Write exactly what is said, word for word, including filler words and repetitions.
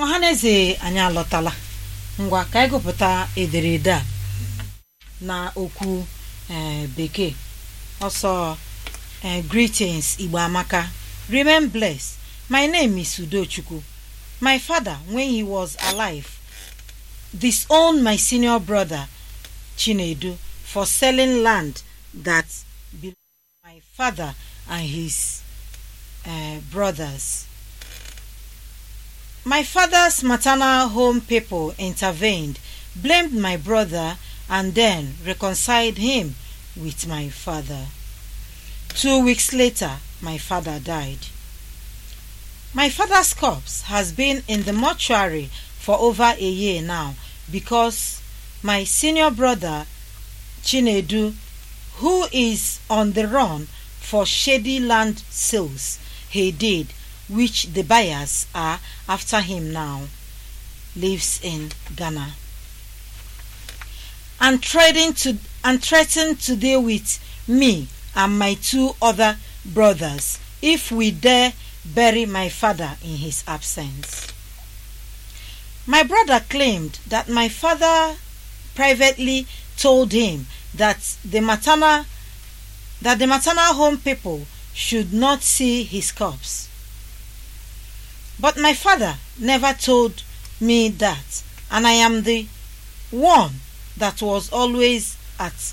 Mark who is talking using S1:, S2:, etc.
S1: Ọhaneze anyị alọtala. Ngwa ka anyị gụpụta ederede a na okwu eh bekee. Also eh, greetings Igbo amaka. Remain blessed. My name is Udochukwu. My father, when he was alive, disowned my senior brother Chinedu for selling land that belonged to my father and his uh, brothers. My father's maternal home people intervened, blamed my brother, and then reconciled him with my father. Two weeks later, my father died. My father's corpse has been in the mortuary for over a year now because my senior brother Chinedu, who is on the run for shady land sales he did, which the buyers are after him now, lives in Ghana, and threatened to and threatened to deal with me and my two other brothers if we dare bury my father in his absence. My brother claimed that my father privately told him that the maternal that the maternal home people should not see his corpse. But my father never told me that, and I am the one that was always at